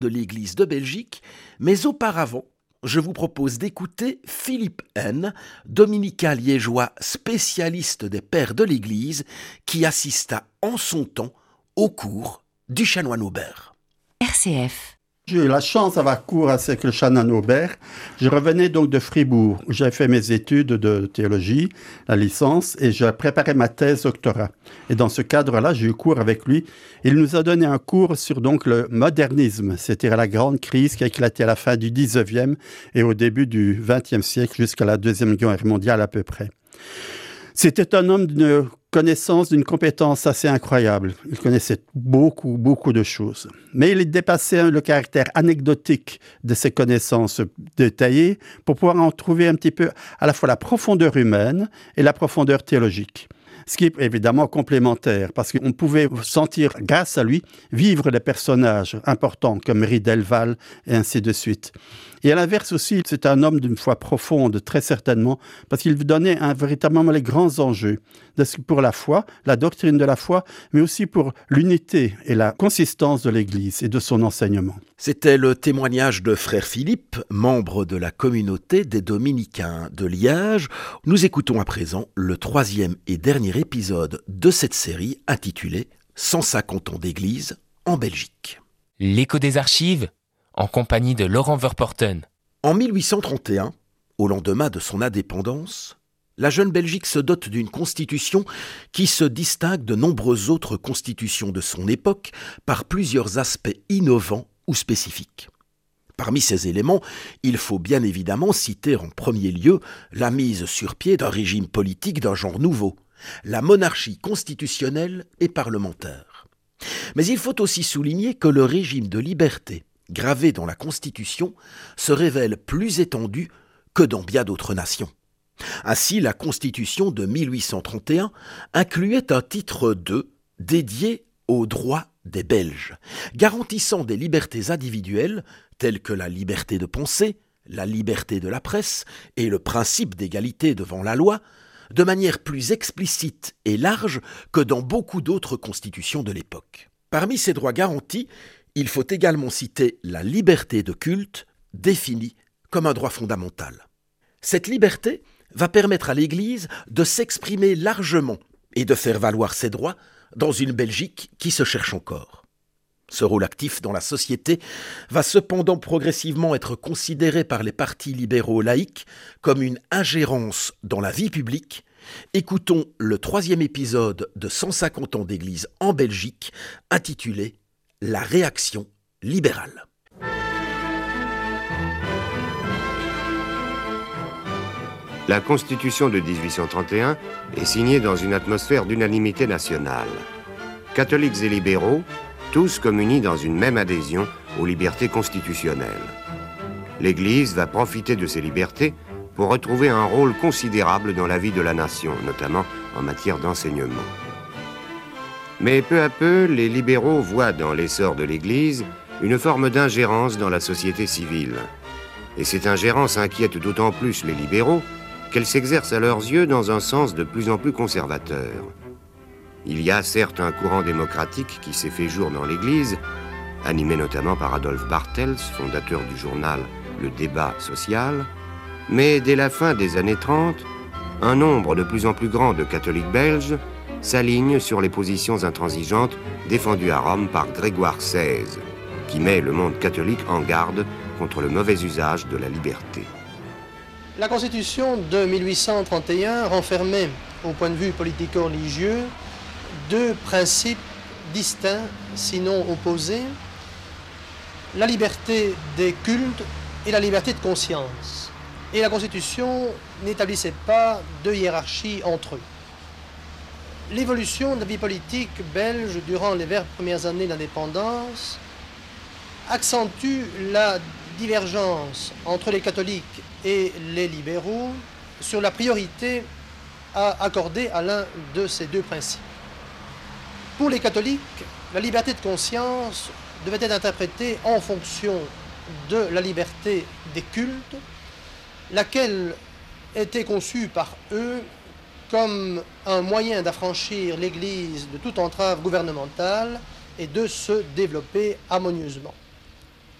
de l'Église de Belgique, mais auparavant, je vous propose d'écouter Philippe N., dominicain liégeois spécialiste des pères de l'Église, qui assista en son temps au cours du chanoine Aubert. RCF. J'ai eu la chance d'avoir cours avec le chanoine Aubert. Je revenais donc de Fribourg, où j'avais fait mes études de théologie, la licence, et je préparais ma thèse doctorat. Et dans ce cadre-là, j'ai eu cours avec lui. Il nous a donné un cours sur donc le modernisme, c'est-à-dire la grande crise qui a éclaté à la fin du 19e et au début du 20e siècle, jusqu'à la Deuxième Guerre mondiale à peu près. C'était un homme d'une connaissance, d'une compétence assez incroyable. Il connaissait beaucoup de choses. Mais il dépassait le caractère anecdotique de ses connaissances détaillées pour pouvoir en trouver un petit peu à la fois la profondeur humaine et la profondeur théologique. Ce qui est évidemment complémentaire, parce qu'on pouvait sentir, grâce à lui, vivre des personnages importants comme Riddelval et ainsi de suite. Et à l'inverse aussi, c'est un homme d'une foi profonde, très certainement, parce qu'il donnait véritablement les grands enjeux pour la foi, la doctrine de la foi, mais aussi pour l'unité et la consistance de l'Église et de son enseignement. C'était le témoignage de frère Philippe, membre de la communauté des Dominicains de Liège. Nous écoutons à présent le 3e et dernier épisode de cette série intitulée « 150 ans d'Église en Belgique ». L'écho des archives, en compagnie de Laurent Verporten. En 1831, au lendemain de son indépendance, la jeune Belgique se dote d'une constitution qui se distingue de nombreuses autres constitutions de son époque par plusieurs aspects innovants ou spécifiques. Parmi ces éléments, il faut bien évidemment citer en premier lieu la mise sur pied d'un régime politique d'un genre nouveau, la monarchie constitutionnelle et parlementaire. Mais il faut aussi souligner que le régime de liberté gravé dans la Constitution se révèle plus étendu que dans bien d'autres nations. Ainsi, la Constitution de 1831 incluait un titre 2 dédié aux droits des Belges, garantissant des libertés individuelles telles que la liberté de penser, la liberté de la presse et le principe d'égalité devant la loi, de manière plus explicite et large que dans beaucoup d'autres constitutions de l'époque. Parmi ces droits garantis, il faut également citer la liberté de culte, définie comme un droit fondamental. Cette liberté va permettre à l'Église de s'exprimer largement et de faire valoir ses droits dans une Belgique qui se cherche encore. Ce rôle actif dans la société va cependant progressivement être considéré par les partis libéraux laïcs comme une ingérence dans la vie publique. Écoutons le 3e épisode de 150 ans d'Église en Belgique, intitulé « La réaction libérale ». La Constitution de 1831 est signée dans une atmosphère d'unanimité nationale. Catholiques et libéraux, tous communient dans une même adhésion aux libertés constitutionnelles. L'Église va profiter de ces libertés pour retrouver un rôle considérable dans la vie de la nation, notamment en matière d'enseignement. Mais peu à peu, les libéraux voient dans l'essor de l'Église une forme d'ingérence dans la société civile. Et cette ingérence inquiète d'autant plus les libéraux qu'elle s'exerce à leurs yeux dans un sens de plus en plus conservateur. Il y a certes un courant démocratique qui s'est fait jour dans l'Église, animé notamment par Adolphe Bartels, fondateur du journal Le Débat social, mais dès la fin des années 30, un nombre de plus en plus grand de catholiques belges s'aligne sur les positions intransigeantes défendues à Rome par Grégoire XVI, qui met le monde catholique en garde contre le mauvais usage de la liberté. La Constitution de 1831 renfermait, au point de vue politico-religieux, deux principes distincts, sinon opposés, la liberté des cultes et la liberté de conscience. Et la Constitution n'établissait pas de hiérarchie entre eux. L'évolution de la vie politique belge durant les 20 premières années de l'indépendance accentue la divergence entre les catholiques et les libéraux sur la priorité à accorder à l'un de ces deux principes. Pour les catholiques, la liberté de conscience devait être interprétée en fonction de la liberté des cultes, laquelle était conçue par eux comme un moyen d'affranchir l'Église de toute entrave gouvernementale et de se développer harmonieusement.